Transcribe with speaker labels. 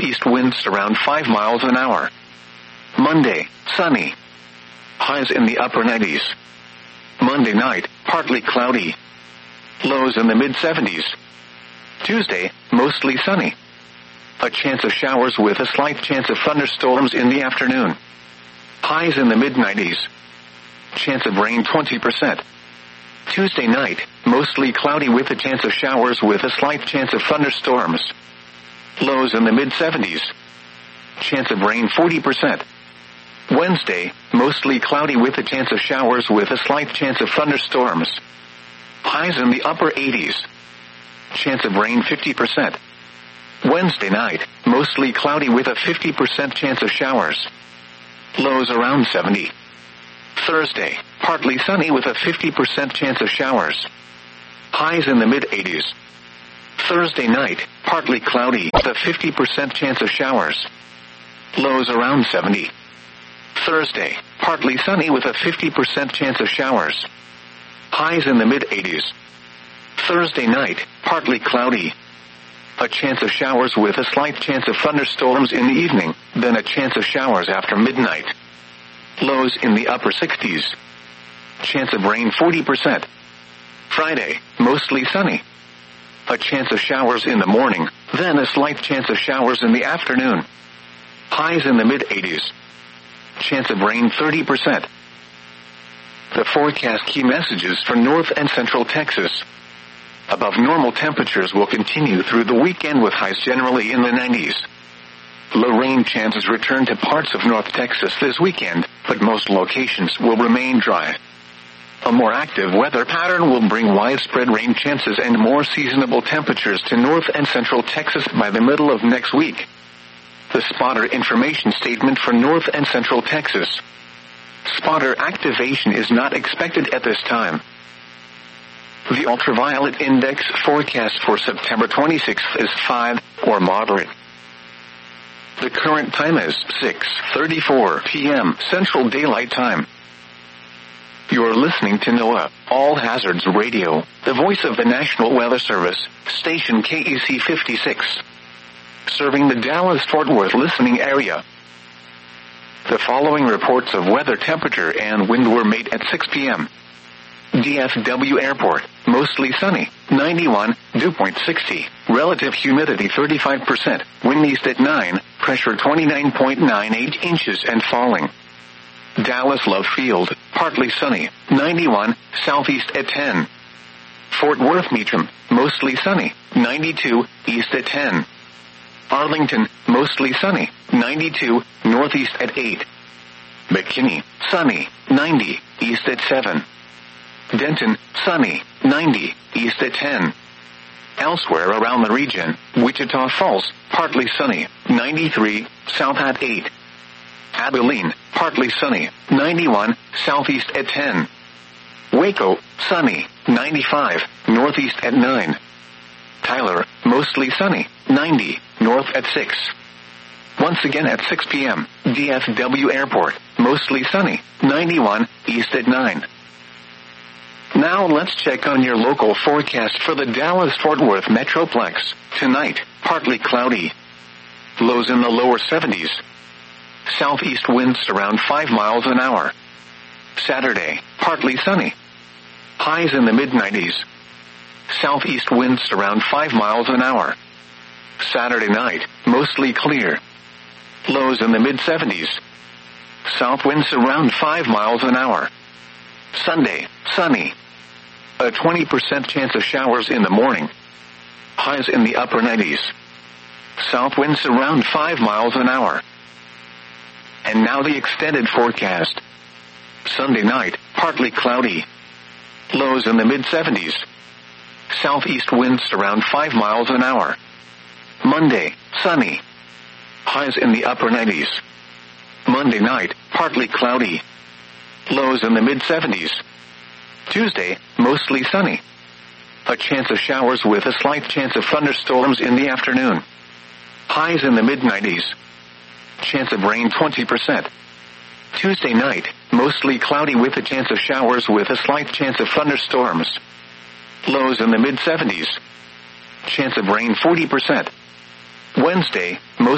Speaker 1: southeast winds around 5 miles an hour. Monday, sunny. Highs in the upper 90s. Monday night, partly cloudy. Lows in the mid-70s. Tuesday, mostly sunny. A chance of showers with a slight chance of thunderstorms in the afternoon. Highs in the mid-90s. Chance of rain 20%. Tuesday night, mostly cloudy with a chance of showers with a slight chance of thunderstorms. Lows in the mid-70s. Chance of rain 40%. Wednesday, mostly cloudy with a chance of showers with a slight chance of thunderstorms. Highs in the upper 80s. Chance of rain 50%. Wednesday night, mostly cloudy with a 50% chance of showers. Lows around 70. Thursday, partly sunny with a 50% chance of showers. Highs in the mid-80s. Thursday night, partly cloudy with a 50% chance of showers. Lows around 70. Thursday, partly sunny with a 50% chance of showers. Highs in the mid-80s. Thursday night, partly cloudy. A chance of showers with a slight chance of thunderstorms in the evening, then a chance of showers after midnight. Lows in the upper 60s. Chance of rain 40%. Friday, mostly sunny. A chance of showers in the morning, then a slight chance of showers in the afternoon. Highs in the mid-80s. Chance of rain 30%. The forecast key messages for North and Central Texas. Above normal temperatures will continue through the weekend with highs generally in the 90s. Low rain chances return to parts of North Texas this weekend, but most locations will remain dry. A more active weather pattern will bring widespread rain chances and more seasonable temperatures to North and Central Texas by the middle of next week. The spotter information statement for North and Central Texas. Spotter activation is not expected at this time. The ultraviolet index forecast for September 26th is 5, or moderate. The current time is 6:34 p.m. Central Daylight Time. You are listening to NOAA All Hazards Radio, the voice of the National Weather Service, station KEC 56. Serving the Dallas-Fort Worth listening area. The following reports of weather, temperature, and wind were made at 6 p.m. DFW Airport, mostly sunny, 91, dew point 60, relative humidity 35%, wind east at 9, pressure 29.98 inches and falling. Dallas Love Field, partly sunny, 91, southeast at 10. Fort Worth Meacham, mostly sunny, 92, east at 10. Arlington, mostly sunny, 92, northeast at 8. McKinney, sunny, 90, east at 7. Denton, sunny, 90, east at 10. Elsewhere around the region, Wichita Falls, partly sunny, 93, south at 8. Abilene, partly sunny, 91, southeast at 10. Waco, sunny, 95, northeast at 9. Tyler, mostly sunny, 90, north at 6. Once again at 6 p.m., DFW Airport, mostly sunny, 91, east at 9. Now let's check on your local forecast for the Dallas-Fort Worth Metroplex. Tonight, partly cloudy. Lows in the lower 70s. Southeast winds around 5 miles an hour. Saturday, partly sunny. Highs in the mid-90s. Southeast winds around 5 miles an hour. Saturday night, mostly clear. Lows in the mid-70s. South winds around 5 miles an hour. Sunday, sunny. A 20% chance of showers in the morning. Highs in the upper 90s. South winds around 5 miles an hour. And now the extended forecast. Sunday night, partly cloudy. Lows in the mid-70s. Southeast winds around 5 miles an hour. Monday, sunny. Highs in the upper 90s. Monday night, partly cloudy. Lows in the mid-70s. Tuesday, mostly sunny. A chance of showers with a slight chance of thunderstorms in the afternoon. Highs in the mid-90s. Chance of rain 20%. Tuesday night, mostly cloudy with a chance of showers with a slight chance of thunderstorms. Lows in the mid-70s. Chance of rain 40%. Wednesday, mostly